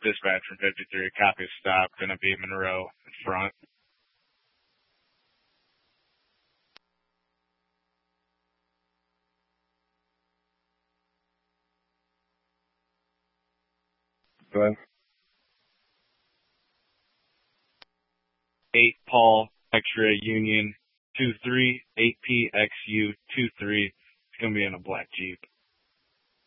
Dispatch from 53. Copy stop. Gonna be Monroe in front. Go ahead. 8 Paul X-ray Union 23 8PXU 23. It's gonna be in a black Jeep.